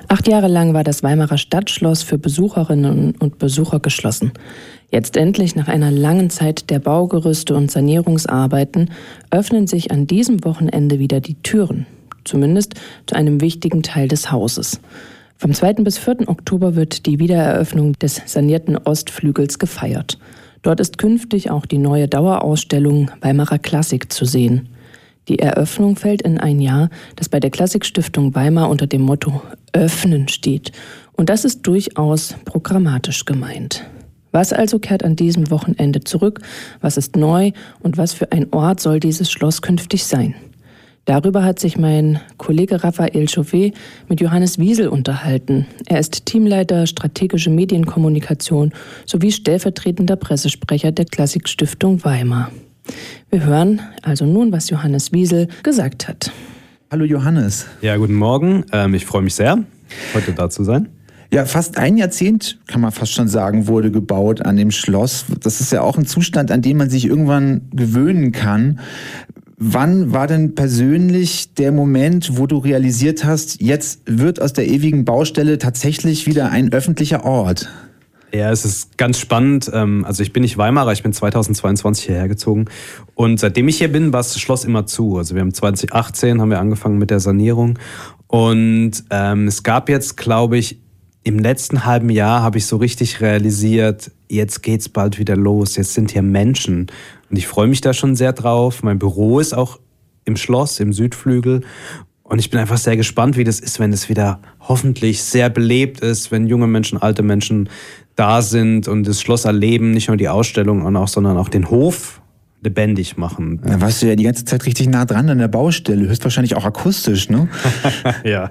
8 Jahre lang war das Weimarer Stadtschloss für Besucherinnen und Besucher geschlossen. Jetzt endlich, nach einer langen Zeit der Baugerüste und Sanierungsarbeiten, öffnen sich an diesem Wochenende wieder die Türen, zumindest zu einem wichtigen Teil des Hauses. Vom 2. bis 4. Oktober wird die Wiedereröffnung des sanierten Ostflügels gefeiert. Dort ist künftig auch die neue Dauerausstellung Weimarer Klassik zu sehen. Die Eröffnung fällt in ein Jahr, das bei der Klassikstiftung Weimar unter dem Motto Öffnen steht. Und das ist durchaus programmatisch gemeint. Was also kehrt an diesem Wochenende zurück? Was ist neu? Und was für ein Ort soll dieses Schloss künftig sein? Darüber hat sich mein Kollege Raphael Chauvet mit Johannes Wiesel unterhalten. Er ist Teamleiter strategische Medienkommunikation sowie stellvertretender Pressesprecher der Klassikstiftung Weimar. Wir hören also nun, was Johannes Wiesel gesagt hat. Hallo Johannes. Ja, guten Morgen. Ich freue mich sehr, heute da zu sein. Ja, fast ein Jahrzehnt, kann man fast schon sagen, wurde gebaut an dem Schloss. Das ist ja auch ein Zustand, an den man sich irgendwann gewöhnen kann. Wann war denn persönlich der Moment, wo du realisiert hast, jetzt wird aus der ewigen Baustelle tatsächlich wieder ein öffentlicher Ort? Ja, es ist ganz spannend. Also ich bin nicht Weimarer, ich bin 2022 hierher gezogen. Und seitdem ich hier bin, war das Schloss immer zu. Also wir haben 2018 haben wir angefangen mit der Sanierung. Und es gab jetzt, glaube ich, im letzten halben Jahr habe ich so richtig realisiert, jetzt geht's bald wieder los. Jetzt sind hier Menschen. Und ich freue mich da schon sehr drauf. Mein Büro ist auch im Schloss, im Südflügel. Und ich bin einfach sehr gespannt, wie das ist, wenn es wieder hoffentlich sehr belebt ist, wenn junge Menschen, alte Menschen da sind und das Schloss erleben, nicht nur die Ausstellung, sondern auch den Hof lebendig machen. Da warst du ja die ganze Zeit richtig nah dran an der Baustelle, höchstwahrscheinlich auch akustisch, ne? Ja,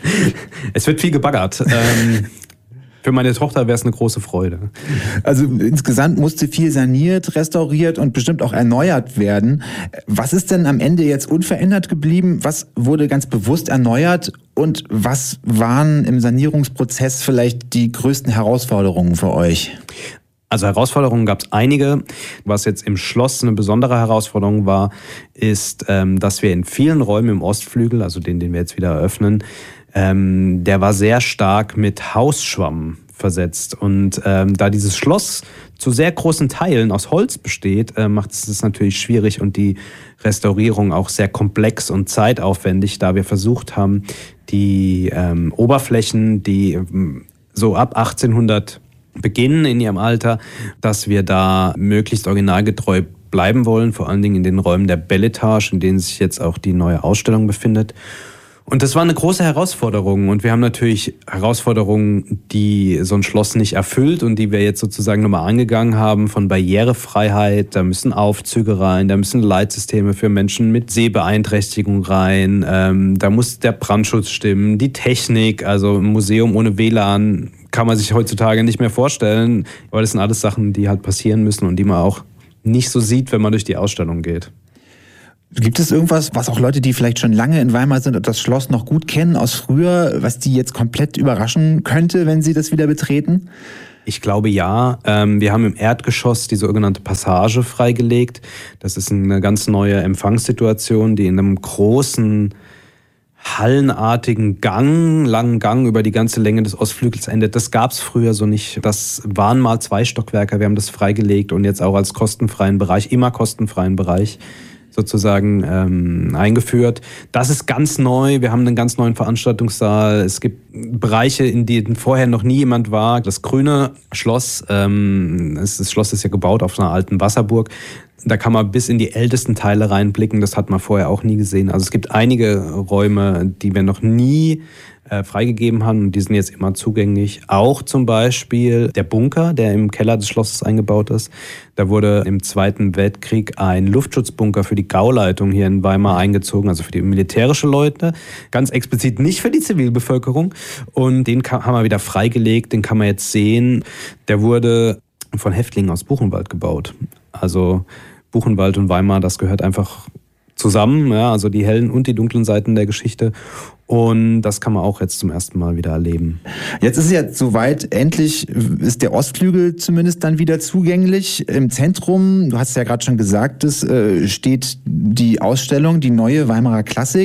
es wird viel gebaggert. Für meine Tochter wäre es eine große Freude. Also insgesamt musste viel saniert, restauriert und bestimmt auch erneuert werden. Was ist denn am Ende jetzt unverändert geblieben? Was wurde ganz bewusst erneuert? Und was waren im Sanierungsprozess vielleicht die größten Herausforderungen für euch? Also Herausforderungen gab es einige. Was jetzt im Schloss eine besondere Herausforderung war, ist, dass wir in vielen Räumen im Ostflügel, also den wir jetzt wieder eröffnen, der war sehr stark mit Hausschwamm versetzt. Und da dieses Schloss zu sehr großen Teilen aus Holz besteht, macht es das natürlich schwierig und die Restaurierung auch sehr komplex und zeitaufwendig, da wir versucht haben, die Oberflächen, die so ab 1800 beginnen in ihrem Alter, dass wir da möglichst originalgetreu bleiben wollen, vor allen Dingen in den Räumen der Beletage, in denen sich jetzt auch die neue Ausstellung befindet. Und das war eine große Herausforderung und wir haben natürlich Herausforderungen, die so ein Schloss nicht erfüllt und die wir jetzt sozusagen nochmal angegangen haben, von Barrierefreiheit, da müssen Aufzüge rein, da müssen Leitsysteme für Menschen mit Sehbeeinträchtigung rein, da muss der Brandschutz stimmen, die Technik, also ein Museum ohne WLAN kann man sich heutzutage nicht mehr vorstellen, aber das sind alles Sachen, die halt passieren müssen und die man auch nicht so sieht, wenn man durch die Ausstellung geht. Gibt es irgendwas, was auch Leute, die vielleicht schon lange in Weimar sind und das Schloss noch gut kennen aus früher, was die jetzt komplett überraschen könnte, wenn sie das wieder betreten? Ich glaube ja. Wir haben im Erdgeschoss die sogenannte Passage freigelegt. Das ist eine ganz neue Empfangssituation, die in einem großen hallenartigen langen Gang über die ganze Länge des Ostflügels endet. Das gab es früher so nicht. Das waren mal 2 Stockwerke. Wir haben das freigelegt und jetzt auch als kostenfreien Bereich, immer kostenfreien Bereich sozusagen eingeführt. Das ist ganz neu. Wir haben einen ganz neuen Veranstaltungssaal. Es gibt Bereiche, in denen vorher noch nie jemand war. Das grüne Schloss, das Schloss ist ja gebaut auf einer alten Wasserburg. Da kann man bis in die ältesten Teile reinblicken. Das hat man vorher auch nie gesehen. Also es gibt einige Räume, die wir noch nie freigegeben haben und die sind jetzt immer zugänglich. Auch zum Beispiel der Bunker, der im Keller des Schlosses eingebaut ist. Da wurde im Zweiten Weltkrieg ein Luftschutzbunker für die Gauleitung hier in Weimar eingezogen, also für die militärische Leute, ganz explizit nicht für die Zivilbevölkerung. Und den haben wir wieder freigelegt, den kann man jetzt sehen. Der wurde von Häftlingen aus Buchenwald gebaut. Also Buchenwald und Weimar, das gehört einfach zusammen, ja, also die hellen und die dunklen Seiten der Geschichte. Und das kann man auch jetzt zum ersten Mal wieder erleben. Jetzt ist es ja soweit, endlich ist der Ostflügel zumindest dann wieder zugänglich. Im Zentrum, du hast es ja gerade schon gesagt, es steht die Ausstellung, die neue Weimarer Klassik.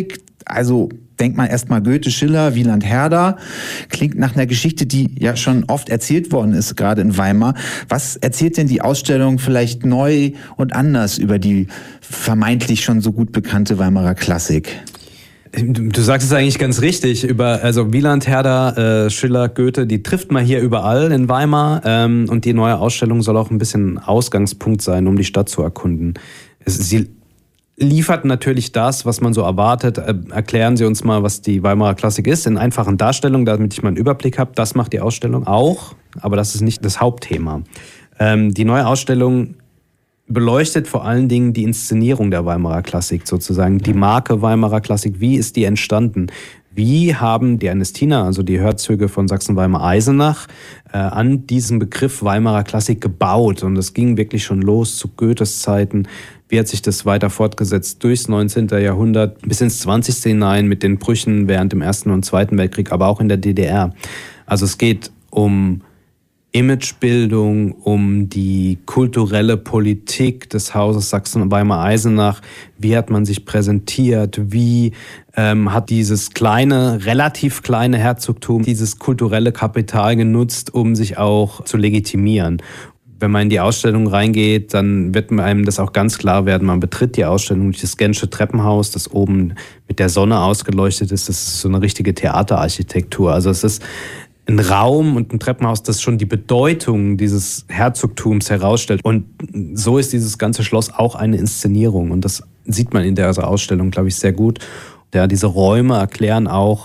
Also denkt man erstmal Goethe, Schiller, Wieland, Herder. Klingt nach einer Geschichte, die ja schon oft erzählt worden ist, gerade in Weimar. Was erzählt denn die Ausstellung vielleicht neu und anders über die vermeintlich schon so gut bekannte Weimarer Klassik? Du sagst es eigentlich ganz richtig. Also Wieland, Herder, Schiller, Goethe, die trifft man hier überall in Weimar. Und die neue Ausstellung soll auch ein bisschen Ausgangspunkt sein, um die Stadt zu erkunden. Sie liefert natürlich das, was man so erwartet. Erklären Sie uns mal, was die Weimarer Klassik ist, in einfachen Darstellungen, damit ich mal einen Überblick habe. Das macht die Ausstellung auch, aber das ist nicht das Hauptthema. Die neue Ausstellung beleuchtet vor allen Dingen die Inszenierung der Weimarer Klassik sozusagen, die Marke Weimarer Klassik. Wie ist die entstanden? Wie haben die Ernestiner, also die Herzöge von Sachsen-Weimar-Eisenach, an diesem Begriff Weimarer Klassik gebaut? Und es ging wirklich schon los zu Goethes Zeiten. Wie hat sich das weiter fortgesetzt durchs 19. Jahrhundert bis ins 20. hinein mit den Brüchen während dem Ersten und Zweiten Weltkrieg, aber auch in der DDR? Also es geht um Imagebildung, um die kulturelle Politik des Hauses Sachsen-Weimar-Eisenach. Wie hat man sich präsentiert? Wie hat dieses relativ kleine Herzogtum dieses kulturelle Kapital genutzt, um sich auch zu legitimieren? Wenn man in die Ausstellung reingeht, dann wird einem das auch ganz klar werden. Man betritt die Ausstellung durch das Gensche Treppenhaus, das oben mit der Sonne ausgeleuchtet ist. Das ist so eine richtige Theaterarchitektur. Also es ist ein Raum und ein Treppenhaus, das schon die Bedeutung dieses Herzogtums herausstellt. Und so ist dieses ganze Schloss auch eine Inszenierung. Und das sieht man in der Ausstellung, glaube ich, sehr gut. Ja, diese Räume erklären auch,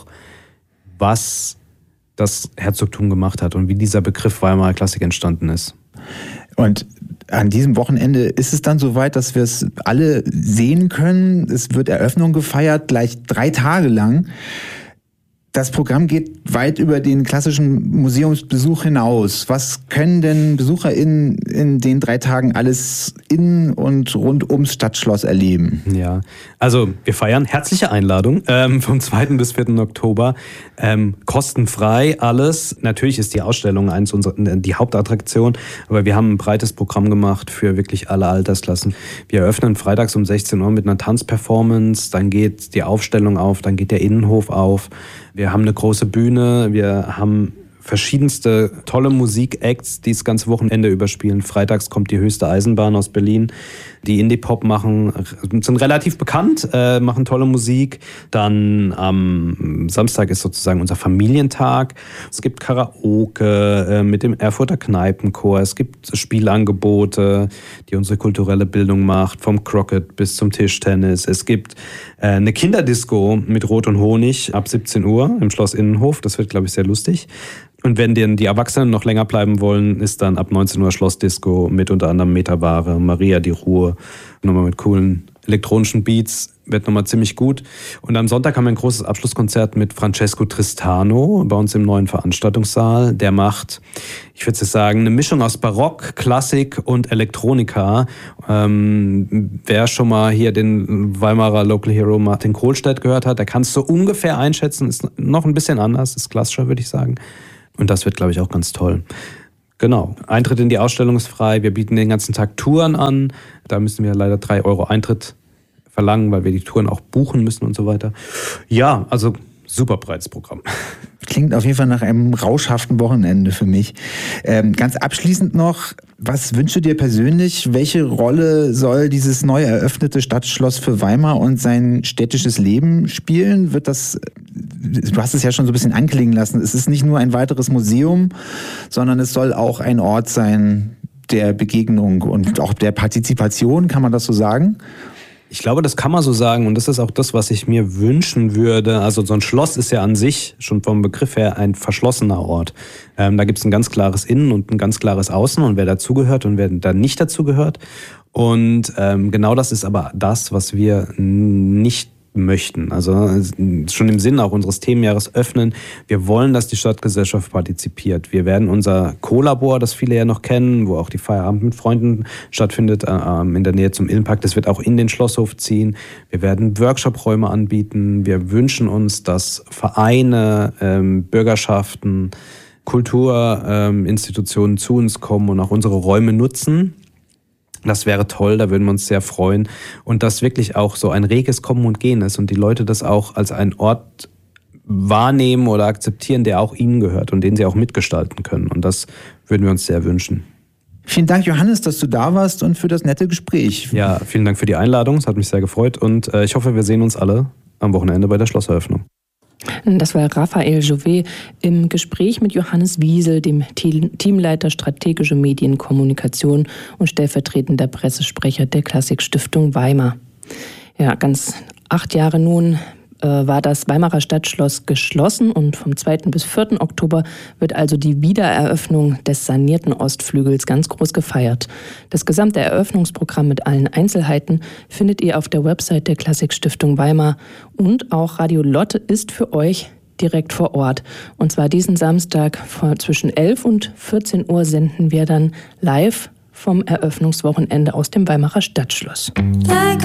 was das Herzogtum gemacht hat und wie dieser Begriff Weimarer Klassik entstanden ist. Und an diesem Wochenende ist es dann soweit, dass wir es alle sehen können. Es wird Eröffnung gefeiert, gleich 3 Tage lang. Das Programm geht weit über den klassischen Museumsbesuch hinaus. Was können denn BesucherInnen in den 3 Tagen alles in und rund ums Stadtschloss erleben? Ja, also wir feiern, herzliche Einladung vom 2. bis 4. Oktober. Kostenfrei alles. Natürlich ist die Ausstellung die Hauptattraktion, aber wir haben ein breites Programm gemacht für wirklich alle Altersklassen. Wir eröffnen freitags um 16 Uhr mit einer Tanzperformance, dann geht die Aufstellung auf, dann geht der Innenhof auf. Wir haben eine große Bühne, wir haben verschiedenste tolle Musik-Acts, die das ganze Wochenende überspielen. Freitags kommt die Höchste Eisenbahn aus Berlin, die Indie-Pop machen, sind relativ bekannt, machen tolle Musik. Dann am Samstag ist sozusagen unser Familientag. Es gibt Karaoke mit dem Erfurter Kneipenchor. Es gibt Spielangebote, die unsere kulturelle Bildung macht, vom Croquet bis zum Tischtennis. Es gibt eine Kinderdisco mit Rot und Honig ab 17 Uhr im Schloss Innenhof. Das wird, glaube ich, sehr lustig. Und wenn die Erwachsenen noch länger bleiben wollen, ist dann ab 19 Uhr Schlossdisco mit unter anderem Metaware, Maria die Ruhe, nochmal mit coolen elektronischen Beats, wird nochmal ziemlich gut. Und am Sonntag haben wir ein großes Abschlusskonzert mit Francesco Tristano bei uns im neuen Veranstaltungssaal. Der macht, ich würde jetzt sagen, eine Mischung aus Barock, Klassik und Elektronika. Wer schon mal hier den Weimarer Local Hero Martin Kohlstedt gehört hat, der kann es so ungefähr einschätzen. Ist noch ein bisschen anders, ist klassischer, würde ich sagen. Und das wird, glaube ich, auch ganz toll. Genau. Eintritt in die Ausstellung ist frei. Wir bieten den ganzen Tag Touren an. Da müssen wir leider 3 € Eintritt verlangen, weil wir die Touren auch buchen müssen und so weiter. Ja, also super breites Programm. Klingt auf jeden Fall nach einem rauschhaften Wochenende für mich. Ganz abschließend noch, was wünschst du dir persönlich? Welche Rolle soll dieses neu eröffnete Stadtschloss für Weimar und sein städtisches Leben spielen? Du hast es ja schon so ein bisschen anklingen lassen, es ist nicht nur ein weiteres Museum, sondern es soll auch ein Ort sein der Begegnung und auch der Partizipation, kann man das so sagen? Ich glaube, das kann man so sagen und das ist auch das, was ich mir wünschen würde. Also so ein Schloss ist ja an sich schon vom Begriff her ein verschlossener Ort. Da gibt es ein ganz klares Innen und ein ganz klares Außen und wer dazugehört und wer da nicht dazugehört. Und genau das ist aber das, was wir nicht möchten. Also schon im Sinne auch unseres Themenjahres öffnen. Wir wollen, dass die Stadtgesellschaft partizipiert. Wir werden unser Co-Labor, das viele ja noch kennen, wo auch die Feierabend mit Freunden stattfindet, in der Nähe zum Innenpark, das wird auch in den Schlosshof ziehen. Wir werden Workshop-Räume anbieten. Wir wünschen uns, dass Vereine, Bürgerschaften, Kulturinstitutionen zu uns kommen und auch unsere Räume nutzen. Das wäre toll, da würden wir uns sehr freuen. Und dass wirklich auch so ein reges Kommen und Gehen ist und die Leute das auch als einen Ort wahrnehmen oder akzeptieren, der auch ihnen gehört und den sie auch mitgestalten können. Und das würden wir uns sehr wünschen. Vielen Dank, Johannes, dass du da warst und für das nette Gespräch. Ja, vielen Dank für die Einladung. Es hat mich sehr gefreut und ich hoffe, wir sehen uns alle am Wochenende bei der Schlosseröffnung. Das war Raphael Jouvet im Gespräch mit Johannes Wiesel, dem Teamleiter Strategische Medienkommunikation und stellvertretender Pressesprecher der Klassikstiftung Weimar. Ja, ganz 8 Jahre nun war das Weimarer Stadtschloss geschlossen und vom 2. bis 4. Oktober wird also die Wiedereröffnung des sanierten Ostflügels ganz groß gefeiert. Das gesamte Eröffnungsprogramm mit allen Einzelheiten findet ihr auf der Website der Klassikstiftung Weimar und auch Radio Lotte ist für euch direkt vor Ort. Und zwar diesen Samstag zwischen 11 und 14 Uhr senden wir dann live vom Eröffnungswochenende aus dem Weimarer Stadtschloss.